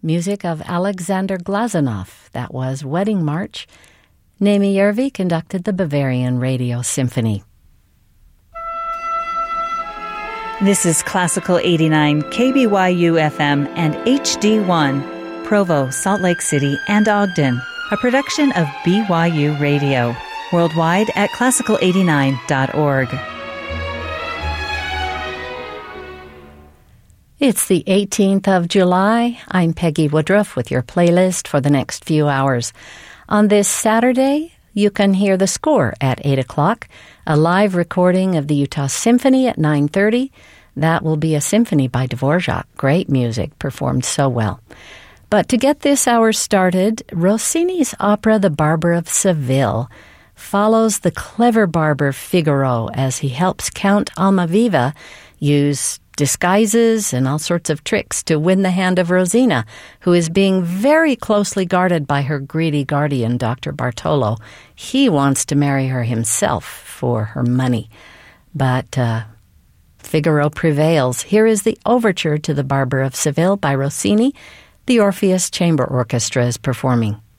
music of Alexander Glazunov. That was Wedding March. Naomi Järvi conducted the Bavarian Radio Symphony. This is Classical 89 KBYU FM and HD1, Provo, Salt Lake City, and Ogden, a production of BYU Radio, worldwide at classical89.org. It's the 18th of July. I'm Peggy Woodruff with your playlist for the next few hours. On this Saturday, you can hear the score at 8 o'clock, a live recording of the Utah Symphony at 9:30. That will be a symphony by Dvorak. Great music, performed so well. But to get this hour started, Rossini's opera The Barber of Seville follows the clever barber Figaro as he helps Count Almaviva use disguises and all sorts of tricks to win the hand of Rosina, who is being very closely guarded by her greedy guardian, Dr. Bartolo. He wants to marry her himself for her money. But Figaro prevails. Here is the overture to The Barber of Seville by Rossini. The Orpheus Chamber Orchestra is performing.